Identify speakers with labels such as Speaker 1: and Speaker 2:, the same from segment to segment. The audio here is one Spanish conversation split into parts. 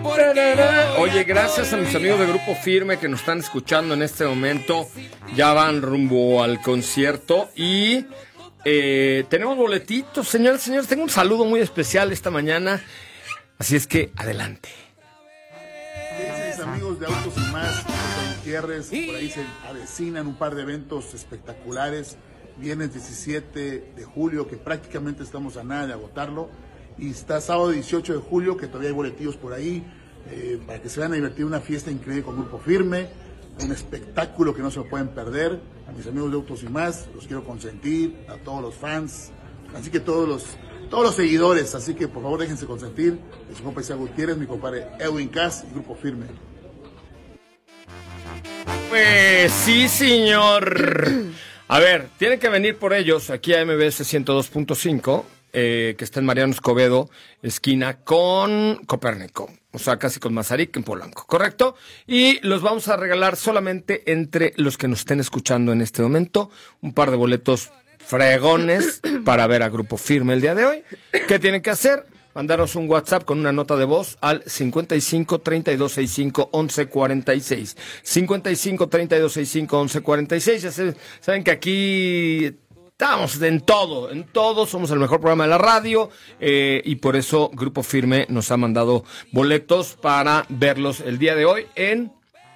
Speaker 1: Oye, gracias a mis amigos de Grupo Firme que nos están escuchando en este momento. Ya van rumbo al concierto y tenemos boletitos, señores, señores. Tengo un saludo muy especial esta mañana, así es que adelante.
Speaker 2: Amigos de Autos y Más, Gutiérrez, por ahí se avecinan un par de eventos espectaculares. Viernes 17 de julio, que prácticamente estamos a nada de agotarlo, y está sábado 18 de julio, que todavía hay boletillos por ahí, para que se vayan a divertir, una fiesta increíble con Grupo Firme, un espectáculo que no se lo pueden perder. A mis amigos de Autos y Más, los quiero consentir, a todos los fans, así que todos los seguidores, así que por favor déjense consentir. Es su compa Isaac Gutiérrez, mi compadre Edwin Cass y Grupo Firme.
Speaker 1: Pues sí, señor. A ver, tienen que venir por ellos aquí a MBS 102.5, que está en Mariano Escobedo, esquina con Copérnico, o sea, casi con Mazarik en Polanco, ¿correcto? Y los vamos a regalar solamente entre los que nos estén escuchando en este momento, un par de boletos fregones para ver a Grupo Firme el día de hoy. ¿Qué tienen que hacer? Mandaros un WhatsApp con una nota de voz al 55 32 65 11 46. 55 32 65 11 46. Ya saben que aquí estamos en todo. Somos el mejor programa de la radio y por eso Grupo Firme nos ha mandado boletos para verlos el día de hoy en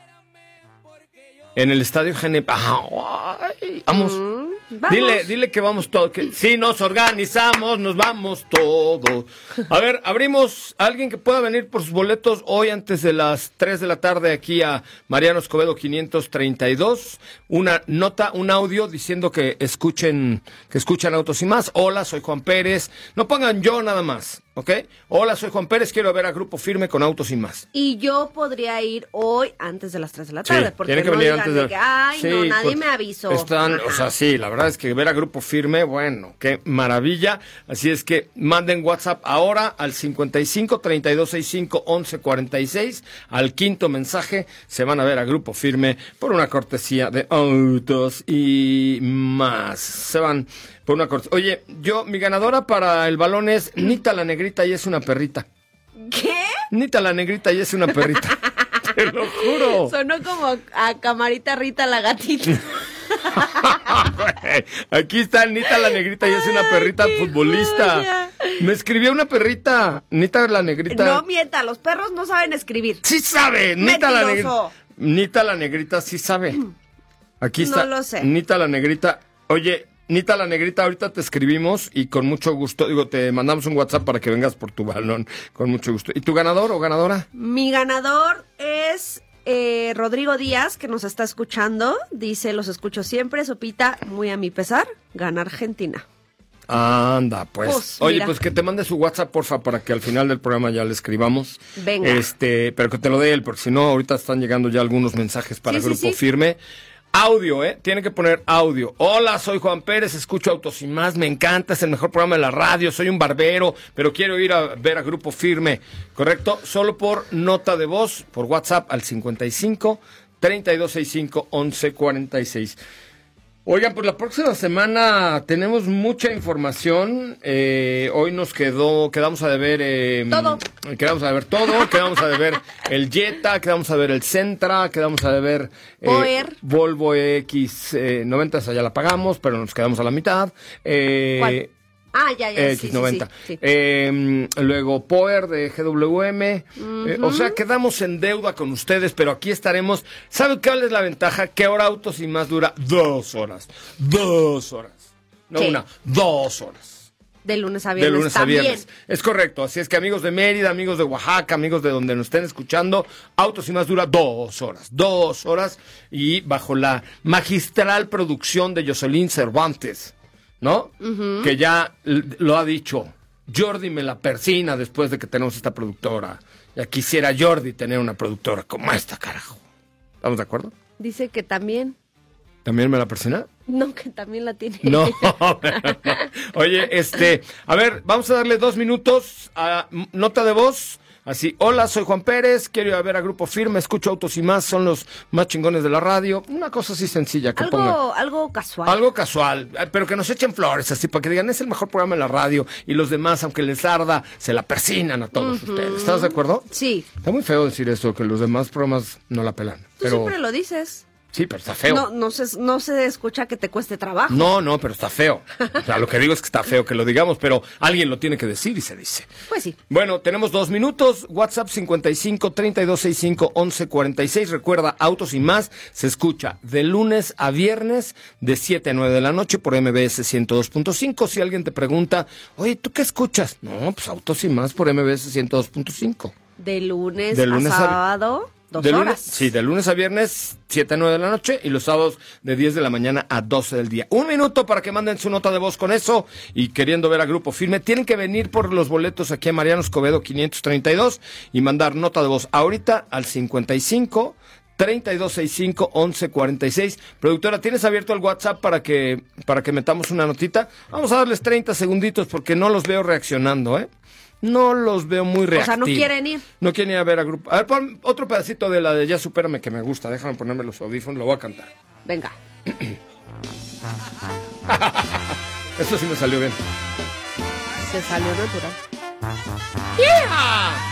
Speaker 1: el Estadio Vamos. Dile que vamos todos, que si nos organizamos, nos vamos todos. A ver, abrimos a alguien que pueda venir por sus boletos hoy antes de las 3 de la tarde aquí a Mariano Escobedo 532. Una nota, un audio diciendo que escuchan Autos y Más. Hola, soy Juan Pérez. No pongan yo nada más, ¿ok? Hola, soy Juan Pérez, quiero ver a Grupo Firme con Autos y Más.
Speaker 3: Y yo podría ir hoy antes de las 3 de la tarde,
Speaker 1: sí,
Speaker 3: porque
Speaker 1: tiene que
Speaker 3: no
Speaker 1: venir
Speaker 3: digan
Speaker 1: antes
Speaker 3: de que, no, nadie me avisó.
Speaker 1: O sea, sí, la verdad es que ver a Grupo Firme, bueno, qué maravilla. Así es que manden WhatsApp ahora al 55 32 65 11 46. Al quinto mensaje se van a ver a Grupo Firme por una cortesía de Autos y Más. Se van por una cortesía. Oye, mi ganadora para el balón es Nita la Negrita y es una perrita.
Speaker 3: ¿Qué?
Speaker 1: Nita la Negrita y es una perrita. Te lo juro.
Speaker 3: Sonó como a Camarita Rita la gatita.
Speaker 1: Aquí está Nita la Negrita y es una perrita futbolista.
Speaker 3: Joya.
Speaker 1: Me escribió una perrita, Nita la Negrita.
Speaker 3: No mienta, los perros no saben escribir.
Speaker 1: Sí sabe, Nita la Negrita.
Speaker 3: Mentiroso.
Speaker 1: Nita la Negrita sí sabe. Aquí está.
Speaker 3: No lo sé.
Speaker 1: Nita la Negrita. Oye, Nita la Negrita, ahorita te escribimos y con mucho gusto, te mandamos un WhatsApp para que vengas por tu balón, con mucho gusto. ¿Y tu ganador o ganadora?
Speaker 3: Mi ganador es Rodrigo Díaz, que nos está escuchando. Dice, los escucho siempre, Sopita, muy a mi pesar, gana Argentina.
Speaker 1: Anda, pues. Oye,
Speaker 3: mira.
Speaker 1: pues que te mande su WhatsApp, porfa, para que al final del programa ya le escribamos.
Speaker 3: Venga.
Speaker 1: Pero que te lo dé él, porque si no, ahorita están llegando ya algunos mensajes para Grupo Firme. Audio, tiene que poner audio. Hola, soy Juan Pérez, escucho Autos y Más, me encanta, es el mejor programa de la radio, soy un barbero, pero quiero ir a ver a Grupo Firme, ¿correcto? Solo por nota de voz, por WhatsApp al 55 32 65 11 46. Oigan, pues la próxima semana tenemos mucha información. Hoy nos quedamos a deber
Speaker 3: todo.
Speaker 1: Quedamos a ver todo, quedamos a deber el Jetta, quedamos a ver el Sentra, quedamos a deber Volvo X90, esa ya la pagamos, pero nos quedamos a la mitad.
Speaker 3: ¿Cuál? Ya,
Speaker 1: X90.
Speaker 3: Sí.
Speaker 1: Luego Power de GWM. O sea, quedamos en deuda con ustedes, pero aquí estaremos. ¿Saben cuál es la ventaja? Que ahora Autos y Más dura 2 horas. 2 horas. No,
Speaker 3: ¿qué?
Speaker 1: 2 horas.
Speaker 3: De lunes a viernes.
Speaker 1: De lunes a viernes. Es correcto. Así es que amigos de Mérida, amigos de Oaxaca, amigos de donde nos estén escuchando, Autos y Más dura 2 horas. 2 horas y bajo la magistral producción de Jocelyn Cervantes, ¿no? Que ya lo ha dicho. Jordi me la persina después de que tenemos esta productora. Ya quisiera Jordi tener una productora como esta, carajo. ¿Estamos de acuerdo?
Speaker 3: Dice que también.
Speaker 1: ¿También me la persina?
Speaker 3: No, que también la tiene.
Speaker 1: No. Oye, a ver, vamos a darle 2 minutos a nota de voz Así, hola, soy Juan Pérez, quiero ir a ver a Grupo Firme, escucho Autos y Más, son los más chingones de la radio. Una cosa así sencilla que ponga.
Speaker 3: Algo casual.
Speaker 1: Algo casual, pero que nos echen flores, así, para que digan, es el mejor programa de la radio, y los demás, aunque les arda, se la persinan a todos ustedes. ¿Estás de acuerdo?
Speaker 3: Sí.
Speaker 1: Está muy feo decir eso, que los demás programas no la pelan.
Speaker 3: Tú siempre lo dices.
Speaker 1: Sí, pero está feo.
Speaker 3: No se escucha que te cueste trabajo.
Speaker 1: No, pero está feo. O sea, lo que digo es que está feo que lo digamos, pero alguien lo tiene que decir y se dice.
Speaker 3: Pues sí.
Speaker 1: Bueno, tenemos 2 minutos. WhatsApp 55-3265-1146. Recuerda, Autos y Más se escucha de lunes a viernes de 7 a 9 de la noche por MBS 102.5. Si alguien te pregunta, oye, ¿tú qué escuchas? No, pues Autos y Más por MBS 102.5.
Speaker 3: De lunes a sábado. 2 horas.
Speaker 1: Sí, de lunes a viernes, 7 a 9 de la noche, y los sábados de 10 de la mañana a 12 del día. 1 minuto para que manden su nota de voz con eso, y queriendo ver a Grupo Firme, tienen que venir por los boletos aquí a Mariano Escobedo 532 y mandar nota de voz ahorita al 55-3265-1146. Productora, ¿tienes abierto el WhatsApp para que metamos una notita? Vamos a darles 30 segunditos porque no los veo reaccionando, ¿eh? No los veo muy reactivos.
Speaker 3: O sea, no quieren ir.
Speaker 1: No quieren ir a ver a Grupo. A ver, pon otro pedacito de la de Ya Supérame que me gusta. Déjame ponerme los audífonos, lo voy a cantar.
Speaker 3: Venga.
Speaker 1: Eso sí me salió bien.
Speaker 3: Se salió natural.
Speaker 1: ¡Yeah!